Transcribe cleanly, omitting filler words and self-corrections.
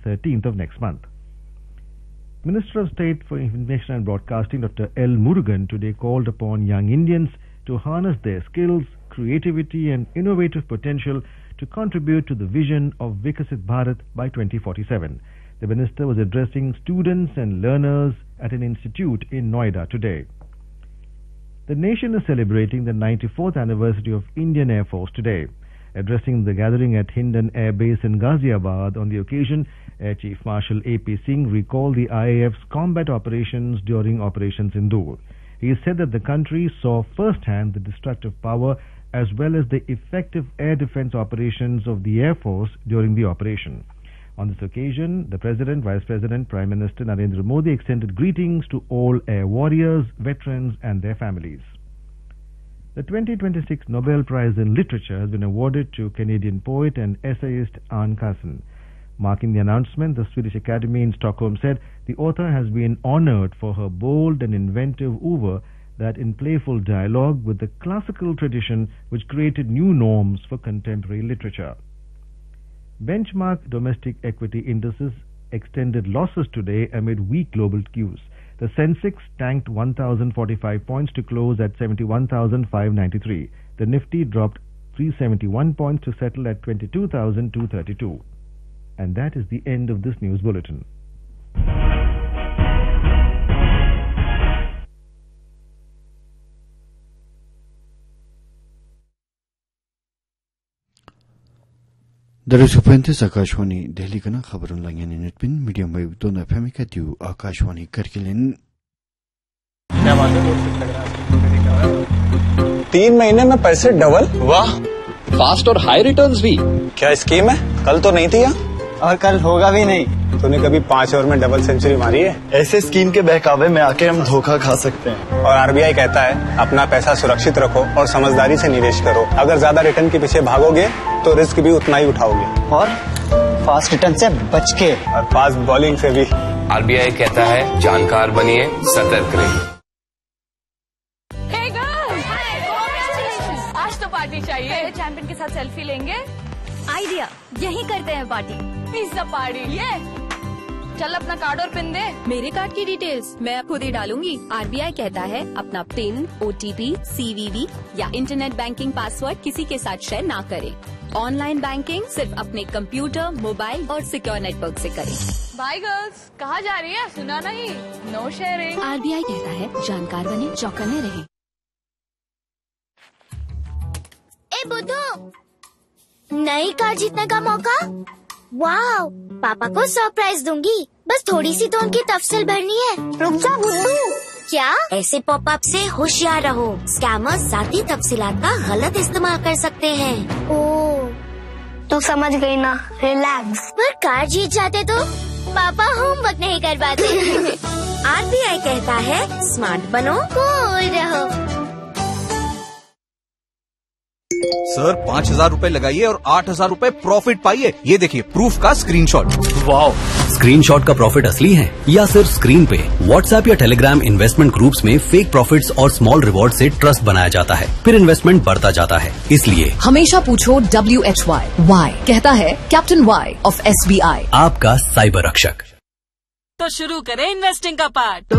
13th of next month. Minister of State for Information and Broadcasting Dr. L. Murugan today called upon young Indians to harness their skills, creativity and innovative potential to contribute to the vision of Vikasit Bharat by 2047. The minister was addressing students and learners at an institute in Noida today. The nation is celebrating the 94th anniversary of Indian Air Force today. Addressing the gathering at Hindon Air Base in Ghaziabad on the occasion, Air Chief Marshal A.P. Singh recalled the IAF's combat operations during Operation Sindoor. He said that the country saw firsthand the destructive power as well as the effective air defense operations of the Air Force during the operation. On this occasion, the President, Vice President, Prime Minister Narendra Modi extended greetings to all air warriors, veterans and their families. The 2026 Nobel Prize in Literature has been awarded to Canadian poet and essayist Anne Carson. Marking the announcement, the Swedish Academy in Stockholm said the author has been honored for her bold and inventive oeuvre that in playful dialogue with the classical tradition which created new norms for contemporary literature. Benchmark domestic equity indices extended losses today amid weak global cues. The Sensex tanked 1,045 points to close at 71,593. The Nifty dropped 371 points to settle at 22,232. And that is the end of this news bulletin. दरअसल आकाशवाणी दिल्ली का खबर net pin medium wave दोनों FM का ट्यू आकाशवाणी करकिलिन 3 महीने में पैसे double. वाह, fast और हाई रिटर्न्स भी। क्या स्कीम है? कल तो नहीं थी यहाँ, और कल होगा भी नहीं। तूने कभी 5 ओवर में डबल सेंचुरी मारी है? ऐसे स्कीम के बहकावे में आके हम धोखा खा सकते हैं। और आरबीआई कहता है अपना पैसा सुरक्षित रखो और समझदारी से निवेश करो। अगर ज्यादा रिटर्न के पीछे भागोगे तो रिस्क भी उतना ही उठाओगे। और फास्ट रिटर्न से बच के, और फास्ट बॉलिंग से भी। आरबीआई कहता है जानकार बनिए, सतर्क रहिए। आज तो पार्टी चाहिए। चैंपियन के साथ सेल्फी लेंगे। आइडिया, यही करते हैं पार्टी। Pizza party. ये चल अपना कार्ड और पिन दे। मेरे कार्ड की डिटेल्स मैं खुद ही डालूंगी। आरबीआई कहता है अपना पिन, ओटीपी, सीवीवी या इंटरनेट बैंकिंग पासवर्ड किसी के साथ शेयर ना करें। ऑनलाइन बैंकिंग सिर्फ अपने कंप्यूटर, मोबाइल और सिक्योर नेटवर्क से करें। बाय गर्ल्स, कहाँ जा रही है? सुना नहीं? No sharing. आरबीआई कहता है जानकार बने, चौकन्ने रहें। ए बुद्धू, नई कार जीतने का मौका। वाह, पापा को सरप्राइज दूंगी। बस थोड़ी सी तो उनकी तफसील भरनी है। रुक जा बुद्धू। क्या? ऐसे पॉपअप से होशियार रहो। स्कैमर्स साथी तफसीलात का गलत इस्तेमाल कर सकते हैं। ओह, तू समझ गई ना, रिलैक्स। पर कार जीत जाते तो पापा होमवर्क नहीं करवाते। आरबीआई कहता है स्मार्ट बनो, कूल रहो। सर 5,000 रूपए लगाइए और 8,000 रूपए प्रॉफिट पाइए। ये देखिए प्रूफ का स्क्रीनशॉट। वाओ, स्क्रीनशॉट का प्रॉफिट असली है या सिर्फ स्क्रीन पे? व्हाट्सएप या टेलीग्राम इन्वेस्टमेंट ग्रुप्स में फेक प्रॉफिट्स और स्मॉल रिवॉर्ड से ट्रस्ट बनाया जाता है, फिर इन्वेस्टमेंट बढ़ता जाता है। इसलिए हमेशा पूछो WHY। वाई कहता है कैप्टन वाई ऑफ SBI, आपका साइबर रक्षक। तो शुरू करें इन्वेस्टिंग का पार्ट।